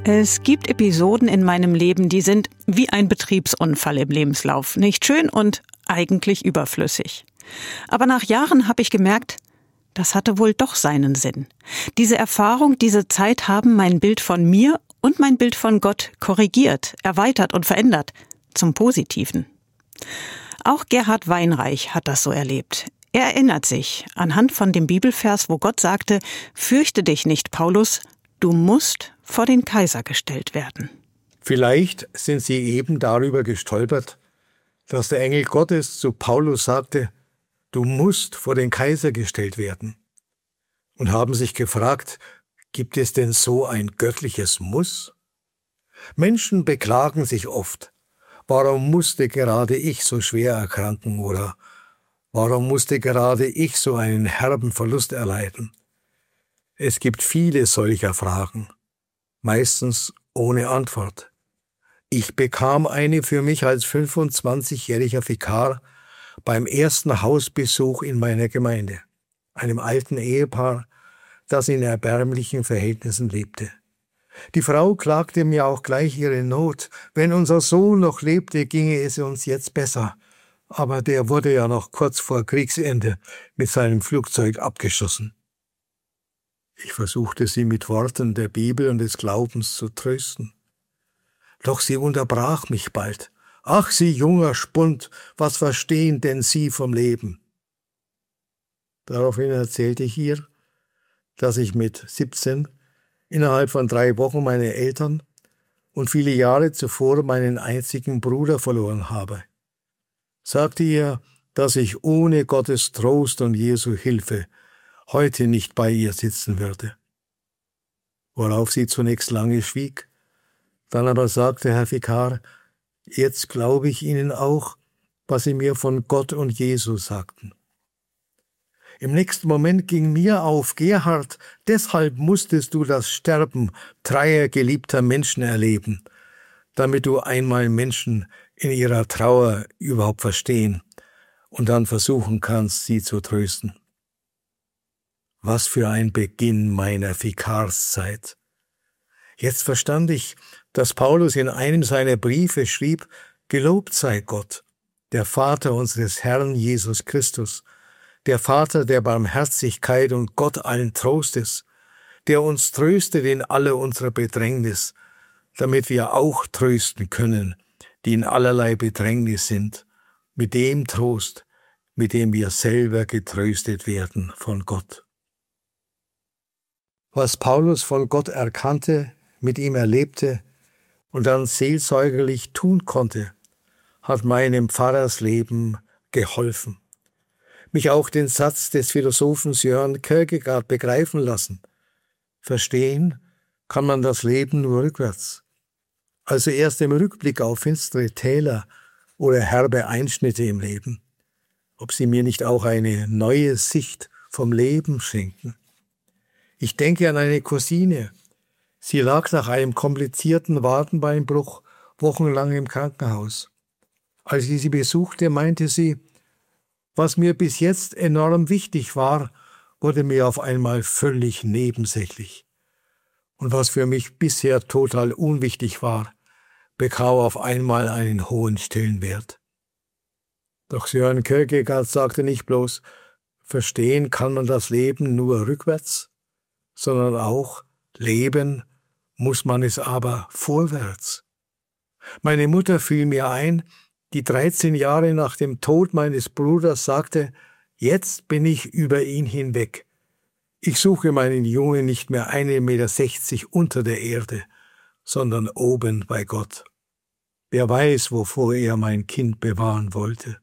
Es gibt Episoden in meinem Leben, die sind wie ein Betriebsunfall im Lebenslauf. Nicht schön und eigentlich überflüssig. Aber nach Jahren habe ich gemerkt, das hatte wohl doch seinen Sinn. Diese Erfahrung, diese Zeit haben mein Bild von mir und mein Bild von Gott korrigiert, erweitert und verändert. Zum Positiven. Auch Gerhard Weinreich hat das so erlebt. Er erinnert sich anhand von dem Bibelvers, wo Gott sagte, fürchte dich nicht, Paulus, du musst vor den Kaiser gestellt werden. Vielleicht sind Sie eben darüber gestolpert, dass der Engel Gottes zu Paulus sagte, du musst vor den Kaiser gestellt werden. Und haben sich gefragt, gibt es denn so ein göttliches Muss? Menschen beklagen sich oft, warum musste gerade ich so schwer erkranken oder warum musste gerade ich so einen herben Verlust erleiden? Es gibt viele solcher Fragen, meistens ohne Antwort. Ich bekam eine für mich als 25-jähriger Vikar beim ersten Hausbesuch in meiner Gemeinde, einem alten Ehepaar, das in erbärmlichen Verhältnissen lebte. Die Frau klagte mir auch gleich ihre Not. Wenn unser Sohn noch lebte, ginge es uns jetzt besser. Aber der wurde ja noch kurz vor Kriegsende mit seinem Flugzeug abgeschossen. Ich versuchte sie mit Worten der Bibel und des Glaubens zu trösten. Doch sie unterbrach mich bald. Ach, Sie junger Spund, was verstehen denn Sie vom Leben? Daraufhin erzählte ich ihr, dass ich mit 17 innerhalb von 3 Wochen meine Eltern und viele Jahre zuvor meinen einzigen Bruder verloren habe. Sagte ihr, dass ich ohne Gottes Trost und Jesu Hilfe heute nicht bei ihr sitzen würde. Worauf sie zunächst lange schwieg, dann aber sagte, Herr Vikar, jetzt glaube ich Ihnen auch, was Sie mir von Gott und Jesus sagten. Im nächsten Moment ging mir auf, Gerhard, deshalb musstest du das Sterben dreier geliebter Menschen erleben, damit du einmal Menschen in ihrer Trauer überhaupt verstehen und dann versuchen kannst, sie zu trösten. Was für ein Beginn meiner Vikarszeit. Jetzt verstand ich, dass Paulus in einem seiner Briefe schrieb, gelobt sei Gott, der Vater unseres Herrn Jesus Christus, der Vater der Barmherzigkeit und Gott allen Trostes, der uns tröstet in alle unserer Bedrängnis, damit wir auch trösten können, die in allerlei Bedrängnis sind, mit dem Trost, mit dem wir selber getröstet werden von Gott. Was Paulus von Gott erkannte, mit ihm erlebte und dann seelsorgerlich tun konnte, hat meinem Pfarrersleben geholfen. Mich auch den Satz des Philosophen Søren Kierkegaard begreifen lassen. Verstehen kann man das Leben nur rückwärts. Also erst im Rückblick auf finstere Täler oder herbe Einschnitte im Leben. Ob sie mir nicht auch eine neue Sicht vom Leben schenken. Ich denke an eine Cousine. Sie lag nach einem komplizierten Wadenbeinbruch wochenlang im Krankenhaus. Als ich sie besuchte, meinte sie, was mir bis jetzt enorm wichtig war, wurde mir auf einmal völlig nebensächlich. Und was für mich bisher total unwichtig war, bekam auf einmal einen hohen Stellenwert. Doch Søren Kierkegaard sagte nicht bloß, verstehen kann man das Leben nur rückwärts, sondern auch leben muss man es aber vorwärts. Meine Mutter fiel mir ein, die 13 Jahre nach dem Tod meines Bruders sagte, jetzt bin ich über ihn hinweg. Ich suche meinen Jungen nicht mehr 1,60 Meter unter der Erde, sondern oben bei Gott. Wer weiß, wovor er mein Kind bewahren wollte.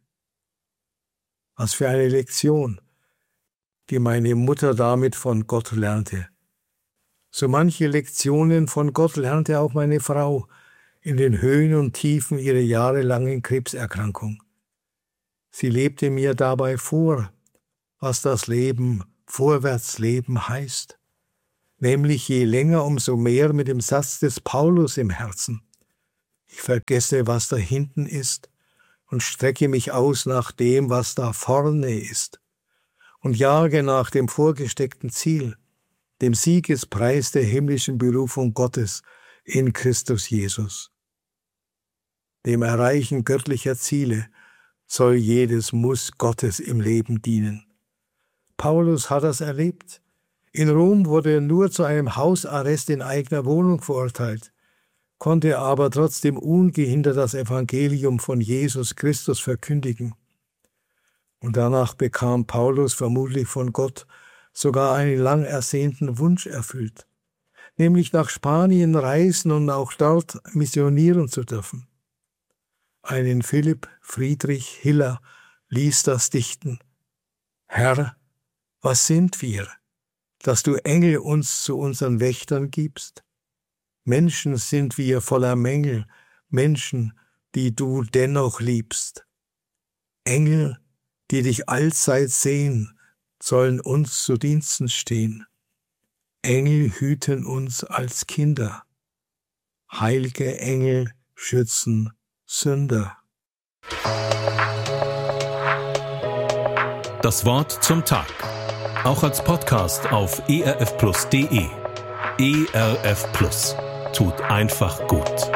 Was für eine Lektion, die meine Mutter damit von Gott lernte. So manche Lektionen von Gott lernte auch meine Frau in den Höhen und Tiefen ihrer jahrelangen Krebserkrankung. Sie lebte mir dabei vor, was das Leben, Vorwärtsleben heißt, nämlich je länger, umso mehr mit dem Satz des Paulus im Herzen. Ich vergesse, was da hinten ist und strecke mich aus nach dem, was da vorne ist und jage nach dem vorgesteckten Ziel, dem Siegespreis der himmlischen Berufung Gottes in Christus Jesus. Dem Erreichen göttlicher Ziele soll jedes Muss Gottes im Leben dienen. Paulus hat das erlebt. In Rom wurde er nur zu einem Hausarrest in eigener Wohnung verurteilt, konnte aber trotzdem ungehindert das Evangelium von Jesus Christus verkündigen. Und danach bekam Paulus vermutlich von Gott sogar einen lang ersehnten Wunsch erfüllt, nämlich nach Spanien reisen und auch dort missionieren zu dürfen. Einen Philipp Friedrich Hiller ließ das dichten: Herr, was sind wir, dass du Engel uns zu unseren Wächtern gibst? Menschen sind wir voller Mängel, Menschen, die du dennoch liebst. Engel, die dich allzeit sehen, sollen uns zu Diensten stehen. Engel hüten uns als Kinder. Heilige Engel schützen Sünder. Das Wort zum Tag. Auch als Podcast auf erfplus.de. ERF Plus. Tut einfach gut.